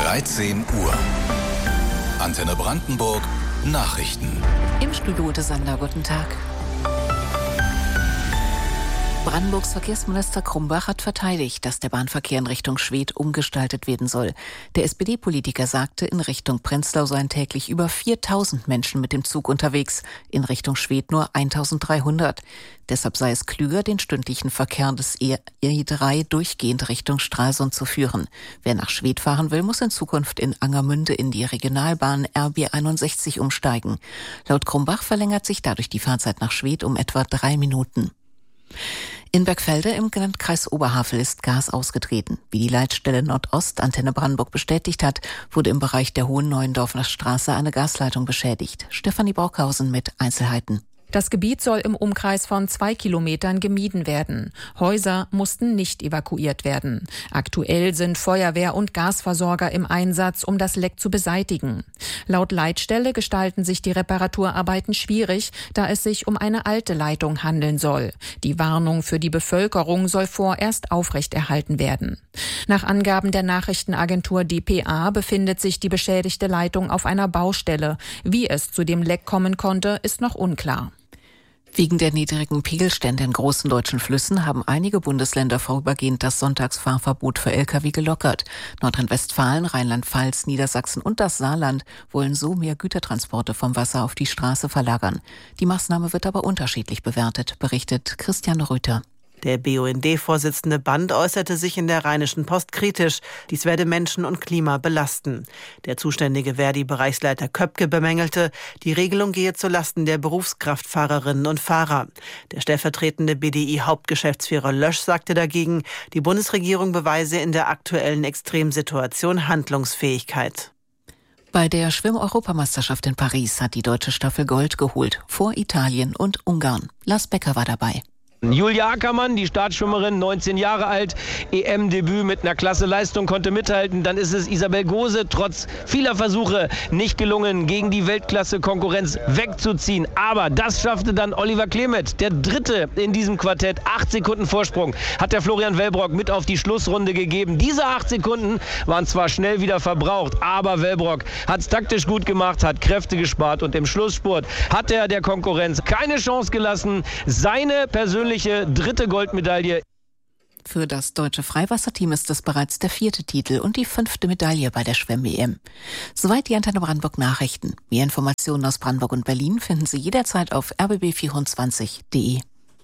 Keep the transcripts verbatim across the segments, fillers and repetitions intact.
dreizehn Uhr. Antenne Brandenburg, Nachrichten. Im Studio des Sander, guten Tag. Brandenburgs Verkehrsminister Krumbach hat verteidigt, dass der Bahnverkehr in Richtung Schwedt umgestaltet werden soll. Der S P D-Politiker sagte, in Richtung Prenzlau seien täglich über viertausend Menschen mit dem Zug unterwegs, in Richtung Schwedt nur eintausenddreihundert. Deshalb sei es klüger, den stündlichen Verkehr des E drei durchgehend Richtung Stralsund zu führen. Wer nach Schwedt fahren will, muss in Zukunft in Angermünde in die Regionalbahn R B einundsechzig umsteigen. Laut Krumbach verlängert sich dadurch die Fahrzeit nach Schwedt um etwa drei Minuten. In Bergfelde im Landkreis Oberhavel ist Gas ausgetreten. Wie die Leitstelle Nordost Antenne Brandenburg bestätigt hat, wurde im Bereich der Hohen Neuendorfer Straße eine Gasleitung beschädigt. Stefanie Braukhausen mit Einzelheiten. Das Gebiet soll im Umkreis von zwei Kilometern gemieden werden. Häuser mussten nicht evakuiert werden. Aktuell sind Feuerwehr und Gasversorger im Einsatz, um das Leck zu beseitigen. Laut Leitstelle gestalten sich die Reparaturarbeiten schwierig, da es sich um eine alte Leitung handeln soll. Die Warnung für die Bevölkerung soll vorerst aufrechterhalten werden. Nach Angaben der Nachrichtenagentur D P A befindet sich die beschädigte Leitung auf einer Baustelle. Wie es zu dem Leck kommen konnte, ist noch unklar. Wegen der niedrigen Pegelstände in großen deutschen Flüssen haben einige Bundesländer vorübergehend das Sonntagsfahrverbot für L K W gelockert. Nordrhein-Westfalen, Rheinland-Pfalz, Niedersachsen und das Saarland wollen so mehr Gütertransporte vom Wasser auf die Straße verlagern. Die Maßnahme wird aber unterschiedlich bewertet, berichtet Christian Rüther. Der B U N D-Vorsitzende Band äußerte sich in der Rheinischen Post kritisch. Dies werde Menschen und Klima belasten. Der zuständige Verdi-Bereichsleiter Köpke bemängelte, die Regelung gehe zulasten der Berufskraftfahrerinnen und Fahrer. Der stellvertretende B D I-Hauptgeschäftsführer Lösch sagte dagegen, die Bundesregierung beweise in der aktuellen Extremsituation Handlungsfähigkeit. Bei der Schwimm-Europameisterschaft in Paris hat die deutsche Staffel Gold geholt, vor Italien und Ungarn. Lars Becker war dabei. Julia Ackermann, die Startschwimmerin, neunzehn Jahre alt, E M-Debüt mit einer klasse Leistung, konnte mithalten. Dann ist es Isabel Gose, trotz vieler Versuche nicht gelungen, gegen die Weltklasse-Konkurrenz wegzuziehen. Aber das schaffte dann Oliver Klemet, der Dritte in diesem Quartett. Acht Sekunden Vorsprung hat der Florian Wellbrock mit auf die Schlussrunde gegeben. Diese acht Sekunden waren zwar schnell wieder verbraucht, aber Wellbrock hat es taktisch gut gemacht, hat Kräfte gespart und im Schlussspurt hat er der Konkurrenz keine Chance gelassen. Seine persönliche dritte Goldmedaille. Für das deutsche Freiwasserteam ist es bereits der vierte Titel und die fünfte Medaille bei der Schwemm-E M. Soweit die Antenne Brandenburg Nachrichten. Mehr Informationen aus Brandenburg und Berlin finden Sie jederzeit auf r b b vierundzwanzig punkt d e.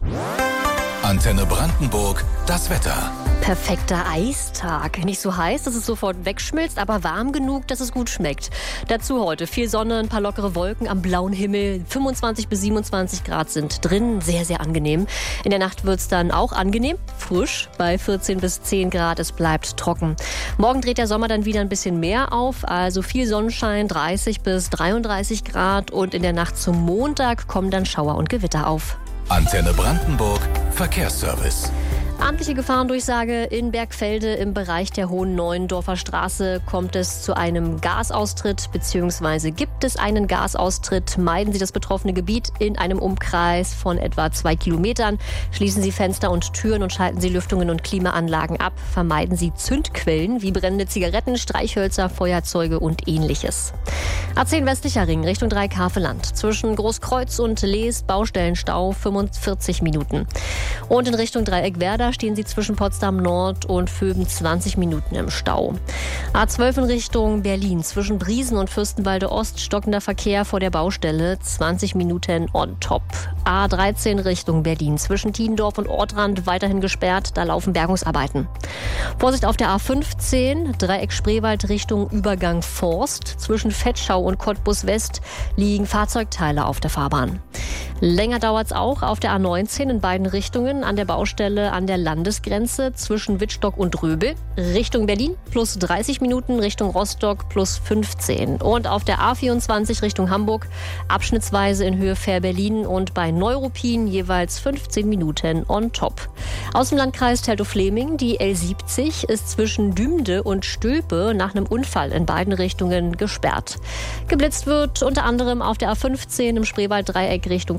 Antenne Brandenburg, das Wetter. Perfekter Eistag. Nicht so heiß, dass es sofort wegschmilzt, aber warm genug, dass es gut schmeckt. Dazu heute viel Sonne, ein paar lockere Wolken am blauen Himmel. fünfundzwanzig bis siebenundzwanzig Grad sind drin. Sehr, sehr angenehm. In der Nacht wird es dann auch angenehm. Frisch bei vierzehn bis zehn Grad. Es bleibt trocken. Morgen dreht der Sommer dann wieder ein bisschen mehr auf. Also viel Sonnenschein, dreißig bis dreiunddreißig Grad. Und in der Nacht zum Montag kommen dann Schauer und Gewitter auf. Antenne Brandenburg, Verkehrsservice. Amtliche Gefahrendurchsage in Bergfelde im Bereich der Hohen Neuendorfer Straße kommt es zu einem Gasaustritt bzw. gibt es einen Gasaustritt. Meiden Sie das betroffene Gebiet in einem Umkreis von etwa zwei Kilometern. Schließen Sie Fenster und Türen und schalten Sie Lüftungen und Klimaanlagen ab. Vermeiden Sie Zündquellen wie brennende Zigaretten, Streichhölzer, Feuerzeuge und ähnliches. A zehn westlicher Ring Richtung Dreikaveland. Zwischen Großkreuz und Lees Baustellenstau fünfundvierzig Minuten. Und in Richtung Dreieck-Werder stehen Sie zwischen Potsdam Nord und Vöben zwanzig Minuten im Stau. A zwölf in Richtung Berlin. Zwischen Briesen und Fürstenwalde Ost stockender Verkehr vor der Baustelle. zwanzig Minuten on top. A dreizehn Richtung Berlin. Zwischen Tiendorf und Ortrand weiterhin gesperrt. Da laufen Bergungsarbeiten. Vorsicht auf der A fünfzehn. Dreieck Spreewald Richtung Übergang Forst. Zwischen Vetschau und Cottbus West liegen Fahrzeugteile auf der Fahrbahn. Länger dauert es auch auf der A neunzehn in beiden Richtungen an der Baustelle an der Landesgrenze zwischen Wittstock und Röbel. Richtung Berlin plus dreißig Minuten, Richtung Rostock plus fünfzehn. Und auf der A vierundzwanzig Richtung Hamburg abschnittsweise in Höhe Fähr-Berlin und bei Neuruppin jeweils fünfzehn Minuten on top. Aus dem Landkreis Teltow-Fleming, die L siebzig ist zwischen Dümde und Stülpe nach einem Unfall in beiden Richtungen gesperrt. Geblitzt wird unter anderem auf der A fünfzehn im Spreewalddreieck Richtung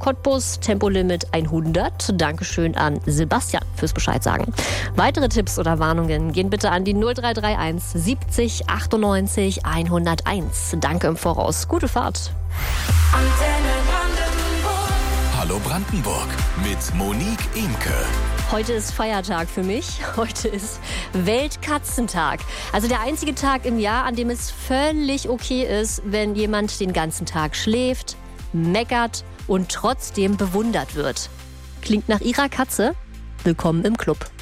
Cottbus Tempolimit hundert. Dankeschön an Sebastian fürs Bescheid sagen. Weitere Tipps oder Warnungen gehen bitte an die null drei drei eins siebzig achtundneunzig hunderteins. Danke im Voraus. Gute Fahrt. Hallo Brandenburg mit Monique Imke. Heute ist Feiertag für mich. Heute ist Weltkatzentag. Also der einzige Tag im Jahr, an dem es völlig okay ist, wenn jemand den ganzen Tag schläft, meckert und trotzdem bewundert wird. Klingt nach Ihrer Katze? Willkommen im Club.